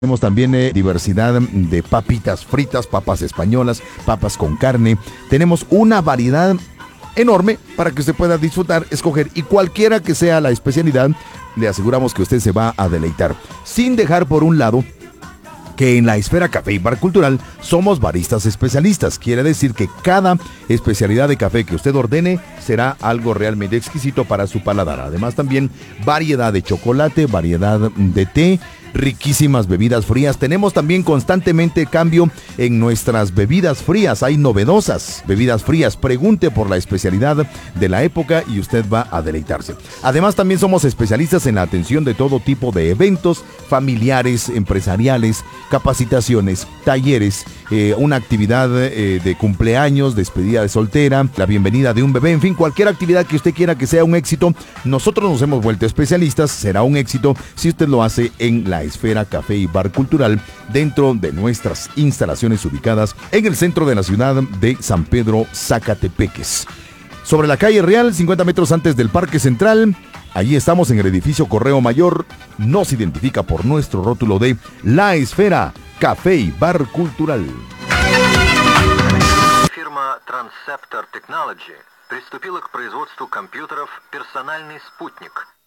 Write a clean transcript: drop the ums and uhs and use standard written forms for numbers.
Tenemos también diversidad de papitas fritas, papas españolas, papas con carne. Tenemos una variedad enorme para que usted pueda disfrutar, escoger, y cualquiera que sea la especialidad, le aseguramos que usted se va a deleitar. Sin dejar por un lado que en la Esfera Café y Bar Cultural somos baristas especialistas. Quiere decir que cada especialidad de café que usted ordene será algo realmente exquisito para su paladar. Además también variedad de chocolate, variedad de té, riquísimas bebidas frías. Tenemos también constantemente cambio en nuestras bebidas frías. Hay novedosas bebidas frías. Pregunte por la especialidad de la época y usted va a deleitarse. Además también somos especialistas en la atención de todo tipo de eventos familiares, empresariales, capacitaciones, talleres, una actividad de cumpleaños, despedida de soltera, la bienvenida de un bebé, en fin, cualquier actividad que usted quiera que sea un éxito. Nosotros nos hemos vuelto especialistas. Será un éxito si usted lo hace en la Esfera Café y Bar Cultural, dentro de nuestras instalaciones ubicadas en el centro de la ciudad de San Pedro, Zacatepeques. Sobre la calle Real, 50 metros antes del Parque Central. Allí estamos en el edificio Correo Mayor. Nos identifica por nuestro rótulo de La Esfera Café y Bar Cultural. Фирма Transceptor Technology приступила к производству компьютеров «Персональный спутник».